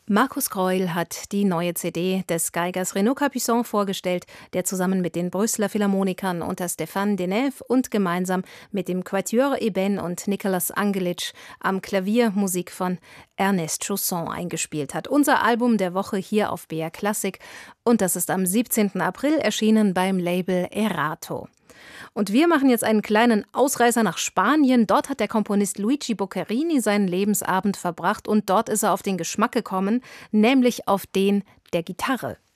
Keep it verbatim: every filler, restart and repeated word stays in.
Markus Greul hat die neue C D des Geigers Renaud Capuçon vorgestellt, der zusammen mit den Brüsseler Philharmonikern unter Stéphane Denève und gemeinsam mit dem Quatuor Eben und Nicolas Angelitsch am Klavier Musik von Ernest Chausson eingespielt hat. Unser Album der Woche hier auf B R Klassik, und das ist am siebzehnten April erschienen beim Label Erato. Und wir machen jetzt einen kleinen Ausreißer nach Spanien. Dort hat der Komponist Luigi Boccherini seinen Lebensabend verbracht und dort ist er auf den Geschmack gekommen, nämlich auf den der Gitarre.